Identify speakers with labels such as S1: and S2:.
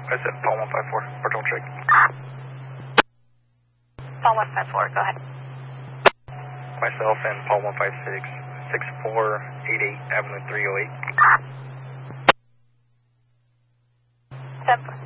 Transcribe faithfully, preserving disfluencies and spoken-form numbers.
S1: I said Paul one five four, patrol check.
S2: Paul one five four, go ahead.
S1: Myself and Paul one five six, six four eight eight Avenue three oh eight.
S2: ten four.